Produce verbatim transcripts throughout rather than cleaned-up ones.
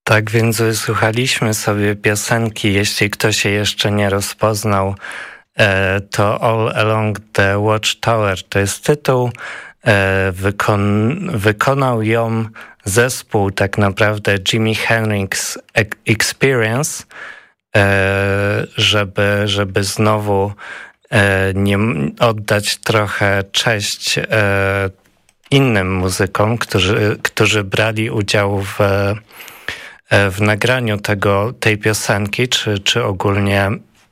Tak więc wysłuchaliśmy sobie piosenki, jeśli ktoś się jeszcze nie rozpoznał, to All Along the Watchtower to jest tytuł. Wykon, wykonał ją zespół tak naprawdę Jimi Hendrix Experience, żeby, żeby znowu nie oddać trochę cześć innym muzykom, którzy, którzy brali udział w, w nagraniu tego, tej piosenki, czy, czy ogólnie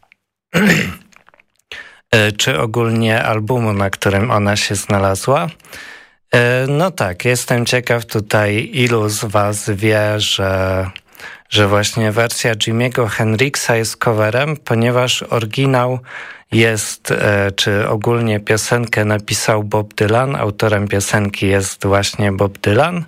czy ogólnie albumu, na którym ona się znalazła. No tak, jestem ciekaw tutaj, ilu z was wie, że, że właśnie wersja Jimiego Hendrixa jest coverem, ponieważ oryginał jest, czy ogólnie piosenkę napisał Bob Dylan, autorem piosenki jest właśnie Bob Dylan.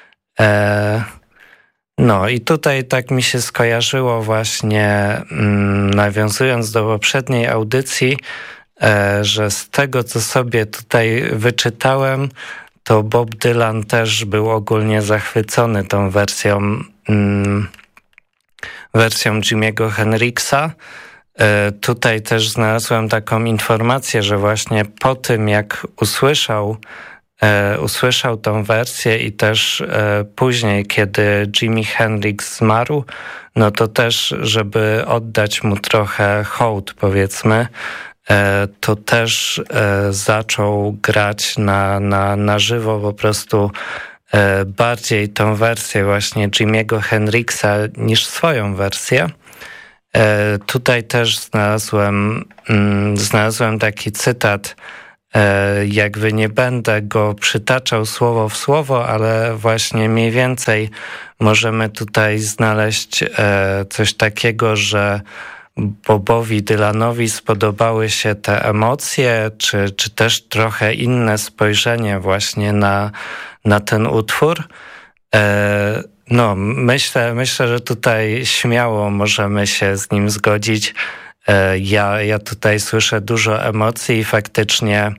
No i tutaj tak mi się skojarzyło właśnie, mm, nawiązując do poprzedniej audycji, e, że z tego, co sobie tutaj wyczytałem, to Bob Dylan też był ogólnie zachwycony tą wersją, mm, wersją Jimiego Hendrixa. E, tutaj też znalazłem taką informację, że właśnie po tym, jak usłyszał E, usłyszał tą wersję i też e, później, kiedy Jimi Hendrix zmarł, no to też, żeby oddać mu trochę hołd, powiedzmy, e, to też e, zaczął grać na, na, na żywo po prostu e, bardziej tą wersję właśnie Jimiego Hendrixa niż swoją wersję. E, tutaj też znalazłem, mm, znalazłem taki cytat. Jakby nie będę go przytaczał słowo w słowo, ale właśnie mniej więcej możemy tutaj znaleźć coś takiego, że Bobowi Dylanowi spodobały się te emocje, czy, czy też trochę inne spojrzenie właśnie na, na ten utwór. No, myślę, myślę, że tutaj śmiało możemy się z nim zgodzić. Ja, ja tutaj słyszę dużo emocji i faktycznie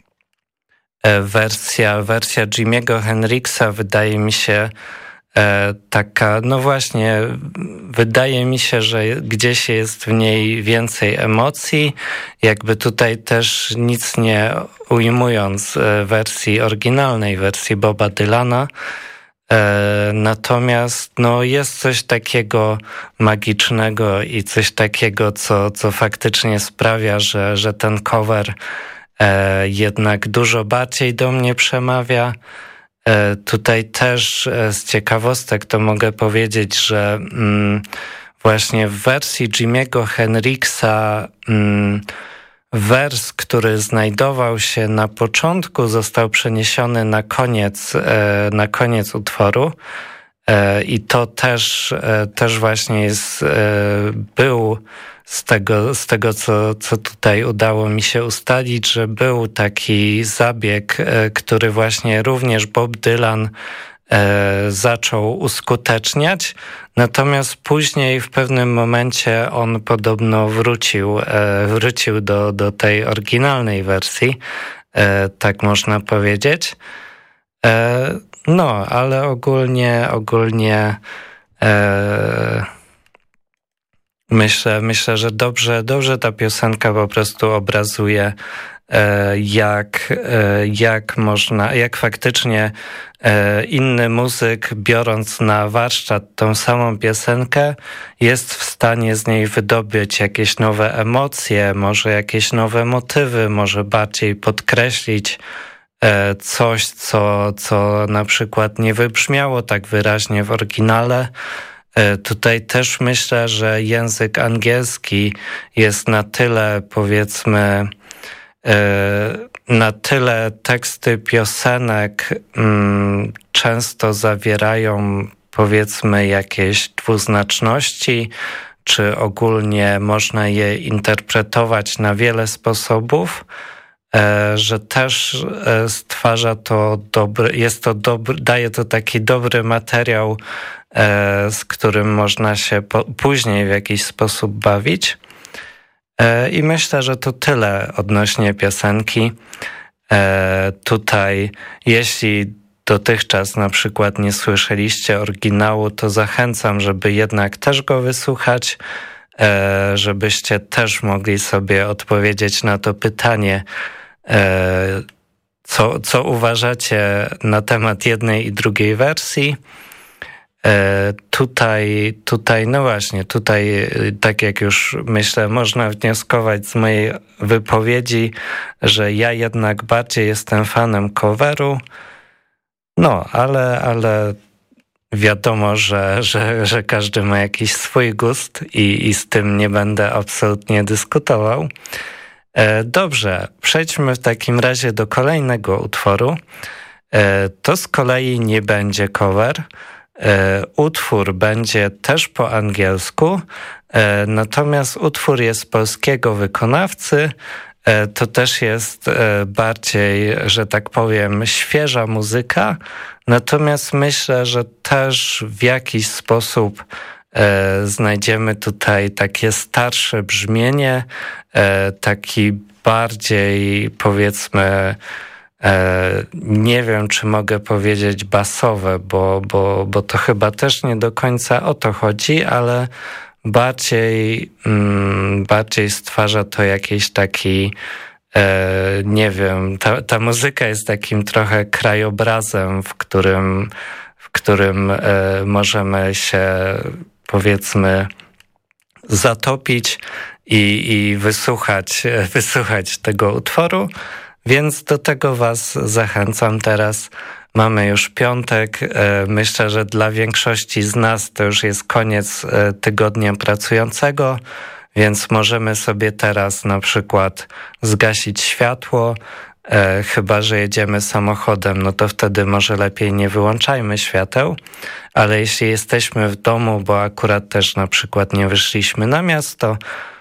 wersja, wersja Jimiego Hendrixa wydaje mi się taka, no właśnie, wydaje mi się, że gdzieś jest w niej więcej emocji, jakby tutaj też nic nie ujmując wersji oryginalnej, wersji Boba Dylana. Natomiast no, jest coś takiego magicznego i coś takiego, co, co faktycznie sprawia, że, że ten cover e, jednak dużo bardziej do mnie przemawia. E, tutaj też e, z ciekawostek to mogę powiedzieć, że mm, właśnie w wersji Jimiego Hendrixa mm, wers, który znajdował się na początku, został przeniesiony na koniec, na koniec utworu i to też, też właśnie jest, był z tego, z tego co, co tutaj udało mi się ustalić, że był taki zabieg, który właśnie również Bob Dylan zaczął uskuteczniać, natomiast później w pewnym momencie on podobno wrócił, wrócił do, do tej oryginalnej wersji, tak można powiedzieć. No, ale ogólnie, ogólnie myślę, myślę, że dobrze, dobrze ta piosenka po prostu obrazuje jak, jak można, jak faktycznie inny muzyk, biorąc na warsztat tą samą piosenkę, jest w stanie z niej wydobyć jakieś nowe emocje, może jakieś nowe motywy, może bardziej podkreślić coś, co, co na przykład nie wybrzmiało tak wyraźnie w oryginale. Tutaj też myślę, że język angielski jest na tyle, powiedzmy, na tyle teksty piosenek mm, często zawierają, powiedzmy, jakieś dwuznaczności, czy ogólnie można je interpretować na wiele sposobów, e, że też e, stwarza to dobry, jest to dobry, daje to taki dobry materiał, e, z którym można się po, później w jakiś sposób bawić. I myślę, że to tyle odnośnie piosenki. Tutaj, jeśli dotychczas na przykład nie słyszeliście oryginału, to zachęcam, żeby jednak też go wysłuchać, żebyście też mogli sobie odpowiedzieć na to pytanie, co, co uważacie na temat jednej i drugiej wersji. Tutaj, tutaj, no właśnie, tutaj, tak jak już myślę, można wnioskować z mojej wypowiedzi, że ja jednak bardziej jestem fanem coveru, no, ale, ale wiadomo, że, że, że każdy ma jakiś swój gust i, i z tym nie będę absolutnie dyskutował. Dobrze, przejdźmy w takim razie do kolejnego utworu. To z kolei nie będzie cover. Utwór będzie też po angielsku, natomiast utwór jest polskiego wykonawcy. To też jest bardziej, że tak powiem, świeża muzyka, natomiast myślę, że też w jakiś sposób znajdziemy tutaj takie starsze brzmienie, taki bardziej, powiedzmy, nie wiem, czy mogę powiedzieć basowe, bo, bo, bo to chyba też nie do końca o to chodzi, ale bardziej, mm, bardziej stwarza to jakiś taki, e, nie wiem, ta, ta muzyka jest takim trochę krajobrazem, w którym, w którym e, możemy się, powiedzmy, zatopić i, i wysłuchać, wysłuchać tego utworu. Więc do tego was zachęcam teraz. Mamy już piątek. Myślę, że dla większości z nas to już jest koniec tygodnia pracującego, więc możemy sobie teraz na przykład zgasić światło, chyba że jedziemy samochodem, no to wtedy może lepiej nie wyłączajmy świateł, ale jeśli jesteśmy w domu, bo akurat też na przykład nie wyszliśmy na miasto,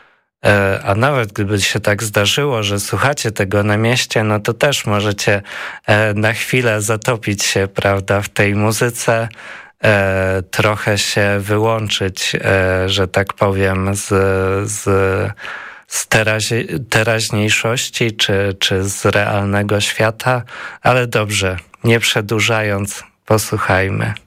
a nawet gdyby się tak zdarzyło, że słuchacie tego na mieście, no to też możecie na chwilę zatopić się, prawda, w tej muzyce, trochę się wyłączyć, że tak powiem, z, z, z terazi, teraźniejszości czy, czy z realnego świata, ale dobrze, nie przedłużając, posłuchajmy.